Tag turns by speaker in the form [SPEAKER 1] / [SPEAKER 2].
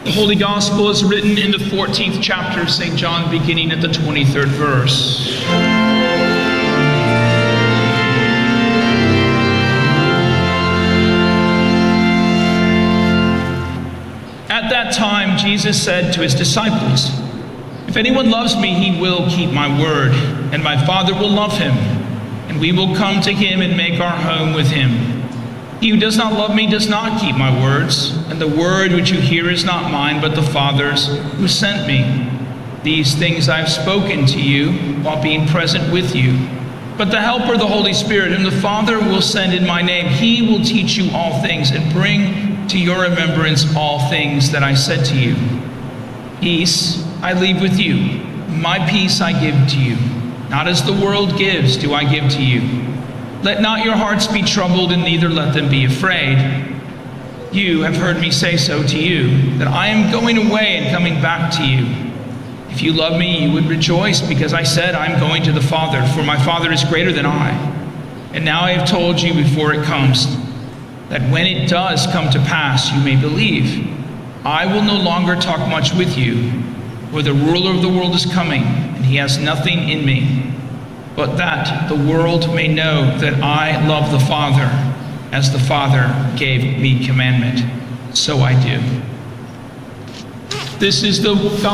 [SPEAKER 1] The Holy Gospel is written in the 14th chapter of St. John, beginning at the 23rd verse. At that time, Jesus said to his disciples, "If anyone loves me, he will keep my word, and my Father will love him, and we will come to him and make our home with him. He who does not love me does not keep my words, and the word which you hear is not mine, but the Father's who sent me. These things I have spoken to you while being present with you. But the Helper, the Holy Spirit, whom the Father will send in my name, he will teach you all things and bring to your remembrance all things that I said to you. Peace I leave with you, my peace I give to you. Not as the world gives do I give to you. Let not your hearts be troubled, and neither let them be afraid. You have heard me say so to you, that I am going away and coming back to you. If you love me, you would rejoice, because I said I am going to the Father, for my Father is greater than I. And now I have told you before it comes, that when it does come to pass, you may believe. I will no longer talk much with you, for the ruler of the world is coming, and he has nothing in me. But that the world may know that I love the Father, as the Father gave me commandment, so I do." This is the